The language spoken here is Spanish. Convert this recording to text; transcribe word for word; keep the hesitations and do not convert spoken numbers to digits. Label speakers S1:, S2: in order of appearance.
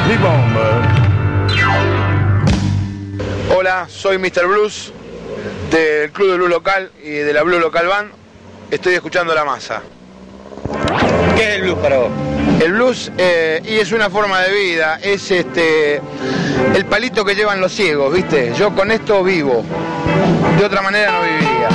S1: Hola, soy mister Blues del Club de Blues Local y de la Blues Local Band. Estoy escuchando La Masa.
S2: ¿Qué es el blues para vos?
S1: El blues eh, y es una forma de vida, es este el palito que llevan los ciegos, ¿viste? Yo con esto vivo, de otra manera no viviría.